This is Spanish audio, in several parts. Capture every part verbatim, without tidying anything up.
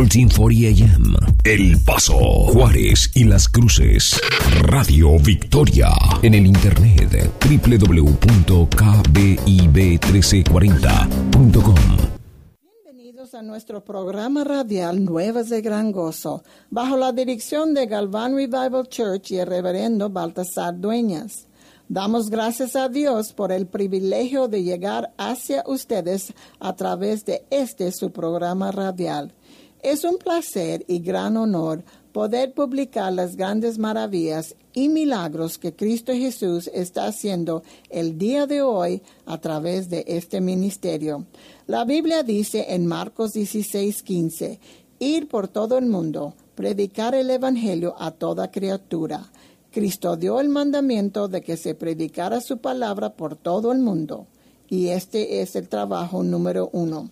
trece cuarenta A M, El Paso, Juárez y Las Cruces. Radio Victoria. En el internet doble u doble u doble u punto k b i b trece cuarenta punto com. Bienvenidos a nuestro programa radial Nuevas de Gran Gozo, bajo la dirección de Galván Revival Church y el reverendo Baltasar Dueñas. Damos gracias a Dios por el privilegio de llegar hacia ustedes a través de este su programa radial. Es un placer y gran honor poder publicar las grandes maravillas y milagros que Cristo Jesús está haciendo el día de hoy a través de este ministerio. La Biblia dice en Marcos dieciséis quince, ir por todo el mundo, predicar el evangelio a toda criatura. Cristo dio el mandamiento de que se predicara su palabra por todo el mundo, y este es el trabajo número uno.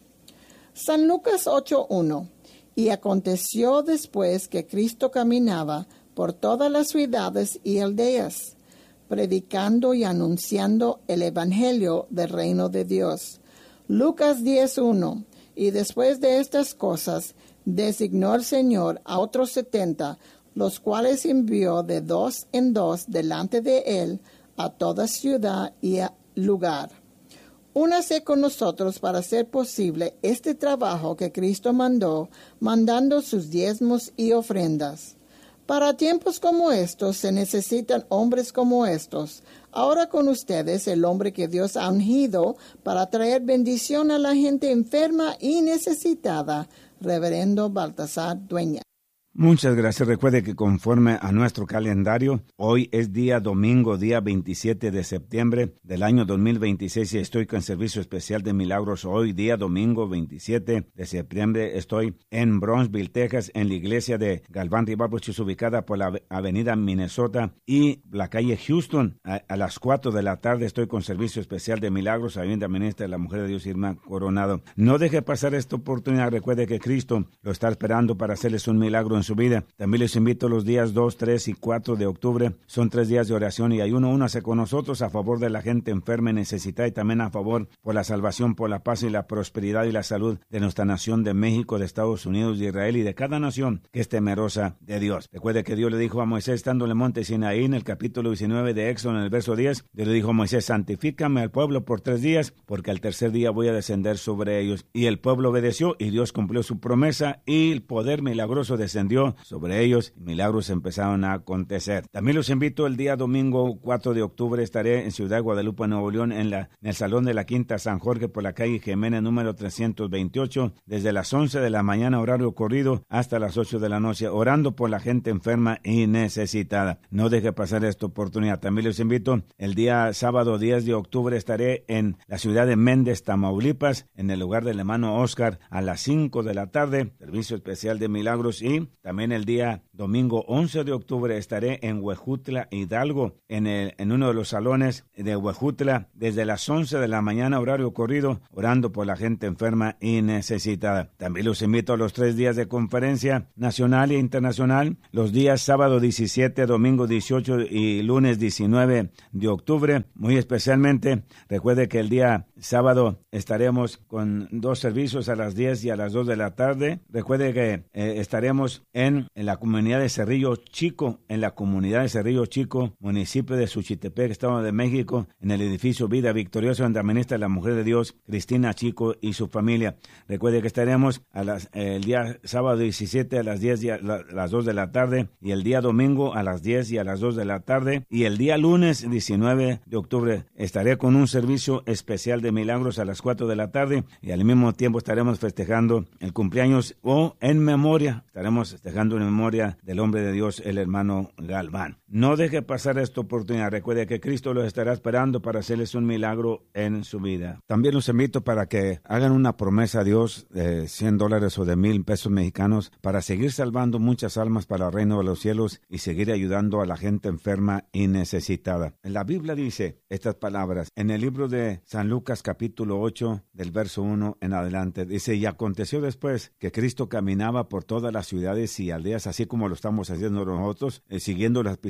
San Lucas ocho uno. Y aconteció después que Cristo caminaba por todas las ciudades y aldeas, predicando y anunciando el evangelio del reino de Dios. Lucas diez uno. Y después de estas cosas, designó el Señor a otros setenta, los cuales envió de dos en dos delante de él a toda ciudad y a lugar. Únase con nosotros para hacer posible este trabajo que Cristo mandó, mandando sus diezmos y ofrendas. Para tiempos como estos se necesitan hombres como estos. Ahora con ustedes el hombre que Dios ha ungido para traer bendición a la gente enferma y necesitada, reverendo Baltasar Dueñas. Muchas gracias. Recuerde que conforme a nuestro calendario, hoy es día domingo, día veintisiete de septiembre del año dos mil veintiséis y estoy con servicio especial de milagros. Hoy, día domingo veintisiete de septiembre, estoy en Brownsville, Texas, en la iglesia de Galván Revival, ubicada por la avenida Minnesota y la calle Houston. A, a las cuatro de la tarde estoy con servicio especial de milagros, ahí en la ministra de la Mujer de Dios, Irma Coronado. No deje pasar esta oportunidad. Recuerde que Cristo lo está esperando para hacerles un milagro en su vida. También les invito los días dos, tres y cuatro de octubre. Son tres días de oración y ayuno. Únase con nosotros a favor de la gente enferma y necesitada y también a favor por la salvación, por la paz y la prosperidad y la salud de nuestra nación de México, de Estados Unidos, de Israel y de cada nación que es temerosa de Dios. Recuerde que Dios le dijo a Moisés estando en el monte Sinaí en el capítulo diecinueve de Éxodo en el verso diez. Dios le dijo a Moisés, santifícame al pueblo por tres días porque al tercer día voy a descender sobre ellos. Y el pueblo obedeció y Dios cumplió su promesa y el poder milagroso descendió sobre ellos y milagros empezaron a acontecer. También los invito el día domingo cuatro de octubre, estaré en Ciudad Guadalupe, Nuevo León, en, la, en el Salón de la Quinta San Jorge por la calle Jiménez número trescientos veintiocho, desde las once de la mañana horario corrido hasta las ocho de la noche, orando por la gente enferma y necesitada. No deje pasar esta oportunidad. También los invito el día sábado diez de octubre, estaré en la ciudad de Méndez, Tamaulipas, en el lugar del hermano Oscar a las cinco de la tarde, servicio especial de milagros. Y también el día domingo once de octubre estaré en Huejutla, Hidalgo, en, el, en uno de los salones de Huejutla, desde las once de la mañana, horario corrido, orando por la gente enferma y necesitada. También los invito a los tres días de conferencia nacional e internacional, los días sábado diecisiete, domingo dieciocho y lunes diecinueve de octubre. Muy especialmente, recuerde que el día sábado estaremos con dos servicios a las diez y a las dos de la tarde. Recuerde que eh, estaremos en en la comunidad de Cerrillo Chico, en la comunidad de Cerrillo Chico, municipio de Suchitepec, Estado de México, en el edificio Vida Victoriosa, donde administra la Mujer de Dios, Cristina Chico y su familia. Recuerde que estaremos a las, eh, el día sábado diecisiete a las diez y a la, las dos de la tarde, y el día domingo a las diez y a las dos de la tarde, y el día lunes diecinueve de octubre estaré con un servicio especial de milagros a las cuatro de la tarde, y al mismo tiempo estaremos festejando el cumpleaños o en memoria, estaremos festejando en memoria del hombre de Dios, el hermano Galván. No deje pasar esta oportunidad. Recuerde que Cristo los estará esperando para hacerles un milagro en su vida. También los invito para que hagan una promesa a Dios de cien dólares o de mil pesos mexicanos para seguir salvando muchas almas para el reino de los cielos y seguir ayudando a la gente enferma y necesitada. La Biblia dice estas palabras en el libro de San Lucas capítulo ocho del verso uno en adelante. Dice, y aconteció después que Cristo caminaba por todas las ciudades y aldeas, así como lo estamos haciendo nosotros, eh, siguiendo las pisadas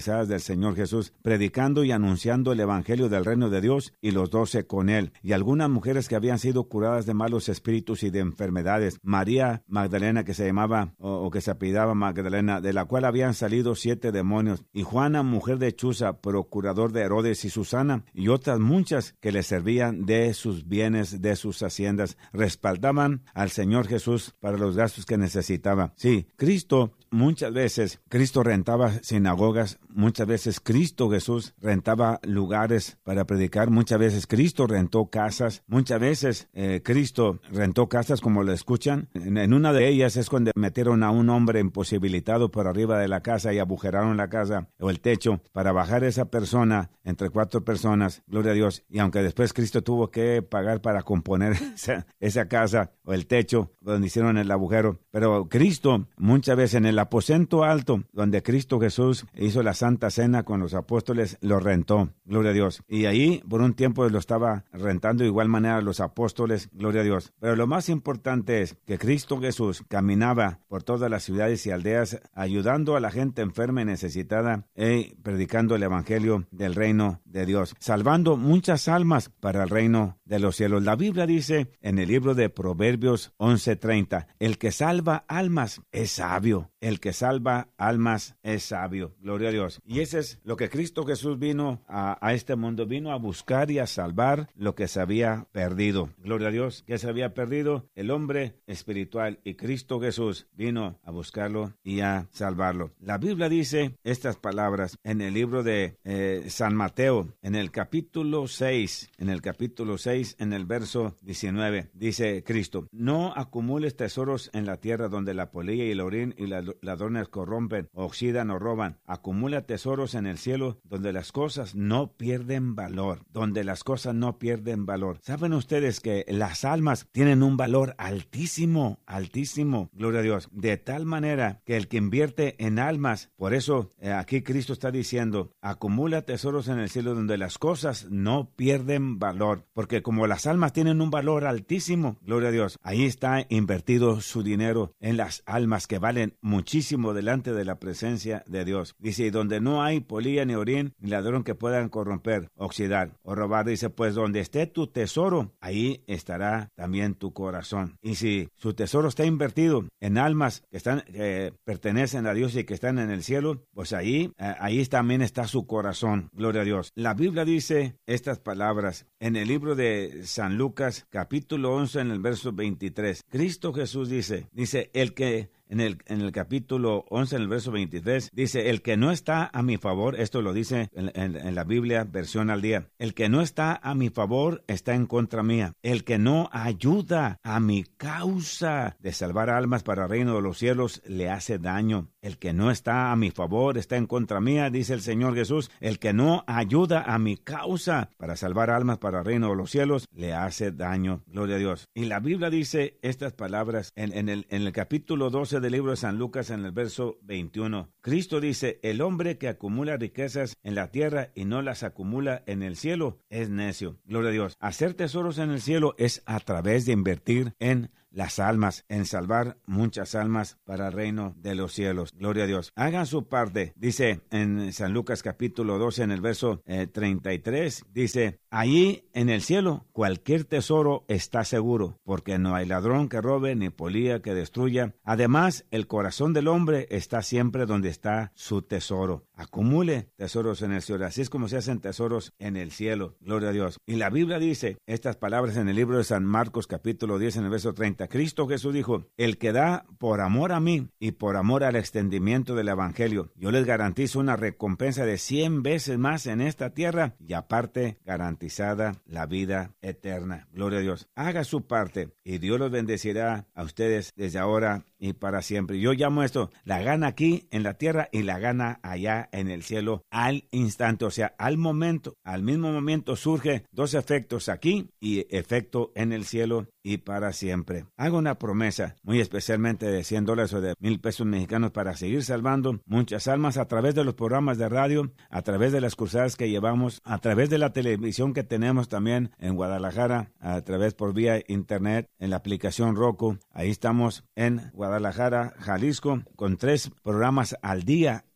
cruzadas del Señor Jesús, predicando y anunciando el evangelio del reino de Dios, y los doce con él, y algunas mujeres que habían sido curadas de malos espíritus y de enfermedades. María Magdalena, que se llamaba o, o que se apellidaba Magdalena, de la cual habían salido siete demonios, y Juana, mujer de Chuza, procurador de Herodes, y Susana, y otras muchas que le servían de sus bienes, de sus haciendas, respaldaban al Señor Jesús para los gastos que necesitaba. Sí, Cristo, muchas veces, Cristo rentaba sinagogas, muchas veces Cristo Jesús rentaba lugares para predicar, muchas veces Cristo rentó casas, muchas veces eh, Cristo rentó casas, como lo escuchan. En, en una de ellas es cuando metieron a un hombre imposibilitado por arriba de la casa y agujeraron la casa o el techo para bajar esa persona entre cuatro personas, gloria a Dios, y aunque después Cristo tuvo que pagar para componer esa, esa casa o el techo donde hicieron el agujero, pero Cristo muchas veces en el aposento alto donde Cristo Jesús hizo la Santa Cena con los apóstoles, lo rentó, gloria a Dios, y ahí por un tiempo lo estaba rentando de igual manera los apóstoles, gloria a Dios. Pero lo más importante es que Cristo Jesús caminaba por todas las ciudades y aldeas ayudando a la gente enferma y necesitada y predicando el evangelio del reino de Dios, salvando muchas almas para el reino de los cielos. La Biblia dice en el libro de Proverbios once treinta, el que salva almas es sabio, el que salva almas es sabio, gloria a Dios. Y ese es lo que Cristo Jesús vino a, a este mundo, vino a buscar y a salvar lo que se había perdido, gloria a Dios. ¿Qué se había perdido? El hombre espiritual, y Cristo Jesús vino a buscarlo y a salvarlo. La Biblia dice estas palabras en el libro de eh, San Mateo, en el capítulo seis, en el capítulo seis, en el verso diecinueve, dice Cristo, no acumules tesoros en la tierra donde la polilla y el orín y las ladrones corrompen, oxidan o roban. Acumula tesoros en el cielo donde las cosas no pierden valor, donde las cosas no pierden valor. ¿Saben ustedes que las almas tienen un valor altísimo, altísimo, gloria a Dios, de tal manera que el que invierte en almas, por eso eh, aquí Cristo está diciendo, acumula tesoros en el cielo donde las cosas no pierden valor, porque como las almas tienen un valor altísimo, gloria a Dios, ahí está invertido su dinero en las almas que valen muchísimo delante de la presencia de Dios. Dice, y donde no hay polilla ni orín ni ladrón que puedan corromper, oxidar o robar, dice, pues donde esté tu tesoro, ahí estará también tu corazón. Y si su tesoro está invertido en almas que están eh, pertenecen a Dios y que están en el cielo, pues ahí, eh, ahí también está su corazón, gloria a Dios. La Biblia dice estas palabras en el libro de San Lucas, capítulo once, en el verso veintitrés. Cristo Jesús dice, dice, el que En el, en el capítulo once, en el verso veintitrés, dice, el que no está a mi favor, esto lo dice en, en, en la Biblia, versión al día, el que no está a mi favor está en contra mía. El que no ayuda a mi causa de salvar almas para el reino de los cielos le hace daño. El que no está a mi favor está en contra mía, dice el Señor Jesús. El que no ayuda a mi causa para salvar almas para el reino de los cielos le hace daño. Gloria a Dios. Y la Biblia dice estas palabras en, en, el, en el capítulo doce del libro de San Lucas, en el verso veintiuno. Cristo dice, el hombre que acumula riquezas en la tierra y no las acumula en el cielo es necio. Gloria a Dios. Hacer tesoros en el cielo es a través de invertir en las almas, en salvar muchas almas para el reino de los cielos. Gloria a Dios. Hagan su parte, dice en San Lucas capítulo doce, en el verso eh, treinta y tres, dice, allí en el cielo cualquier tesoro está seguro, porque no hay ladrón que robe ni polilla que destruya. Además, el corazón del hombre está siempre donde está su tesoro. Acumule tesoros en el cielo. Así es como se hacen tesoros en el cielo. Gloria a Dios. Y la Biblia dice estas palabras en el libro de San Marcos capítulo diez, en el verso treinta. Cristo Jesús dijo, el que da por amor a mí y por amor al extendimiento del evangelio, yo les garantizo una recompensa de cien veces más en esta tierra y aparte garantizada la vida eterna. Gloria a Dios. Haga su parte y Dios los bendecirá a ustedes desde ahora y para siempre. Yo llamo esto la gana aquí en la tierra y la gana allá en el cielo al instante, o sea, al momento, al mismo momento surge dos efectos aquí y efecto en el cielo y para siempre. Hago una promesa, muy especialmente de cien dólares o de mil pesos mexicanos para seguir salvando muchas almas a través de los programas de radio, a través de las cruzadas que llevamos, a través de la televisión que tenemos también en Guadalajara, a través por vía internet, en la aplicación Roku. Ahí estamos en Guadalajara, Jalisco, con tres programas al día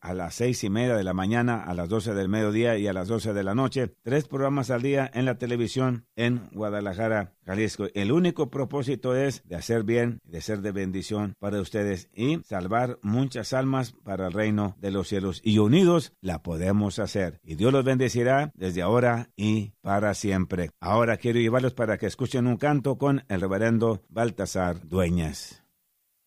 a las seis y media de la mañana, a las doce del mediodía y a las doce de la noche. Tres programas al día en la televisión en Guadalajara, Jalisco. El único propósito es de hacer bien, de ser de bendición para ustedes y salvar muchas almas para el reino de los cielos. Y unidos la podemos hacer. Y Dios los bendecirá desde ahora y para siempre. Ahora quiero llevarlos para que escuchen un canto con el reverendo Baltasar Dueñas.